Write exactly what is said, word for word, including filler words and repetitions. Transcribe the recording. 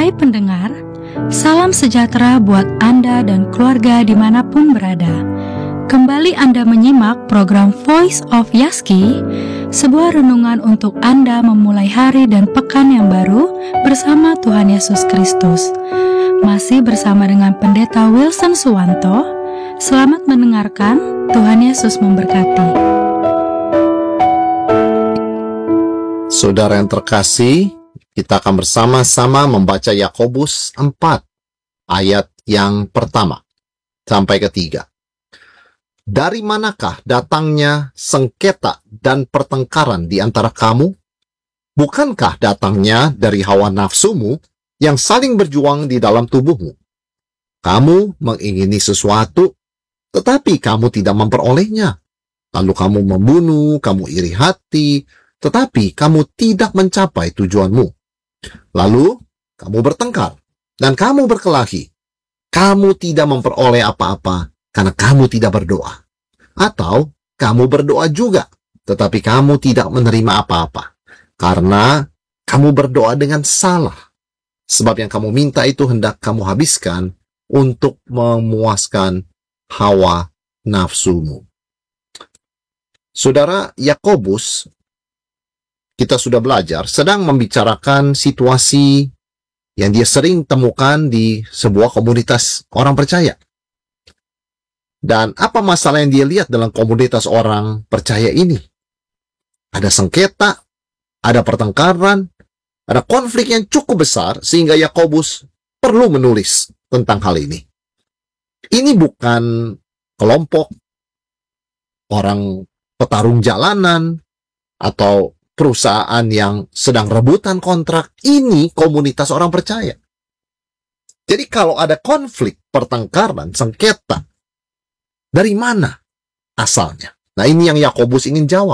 Hai pendengar, salam sejahtera buat Anda dan keluarga dimanapun berada. Kembali Anda menyimak program Voice of Yaski, sebuah renungan untuk Anda memulai hari dan pekan yang baru bersama Tuhan Yesus Kristus. Masih bersama dengan Pendeta Wilson Suwanto. Selamat mendengarkan, Tuhan Yesus memberkati. Saudara yang terkasih, kita akan bersama-sama membaca Yakobus empat, ayat yang pertama sampai ketiga. Dari manakah datangnya sengketa dan pertengkaran di antara kamu? Bukankah datangnya dari hawa nafsumu yang saling berjuang di dalam tubuhmu? Kamu mengingini sesuatu, tetapi kamu tidak memperolehnya. Lalu kamu membunuh, kamu iri hati, tetapi kamu tidak mencapai tujuanmu. Lalu kamu bertengkar dan kamu berkelahi. Kamu tidak memperoleh apa-apa karena kamu tidak berdoa. Atau kamu berdoa juga, tetapi kamu tidak menerima apa-apa karena kamu berdoa dengan salah. Sebab yang kamu minta itu hendak kamu habiskan untuk memuaskan hawa nafsumu. Saudara, Yakobus, kita sudah belajar, sedang membicarakan situasi yang dia sering temukan di sebuah komunitas orang percaya. Dan apa masalah yang dia lihat dalam komunitas orang percaya ini? Ada sengketa, ada pertengkaran, ada konflik yang cukup besar sehingga Yakobus perlu menulis tentang hal ini. Ini bukan kelompok orang petarung jalanan atau perusahaan yang sedang rebutan kontrak. Ini komunitas orang percaya. Jadi kalau ada konflik, pertengkaran, sengketa, dari mana asalnya? Nah, ini yang Yakobus ingin jawab.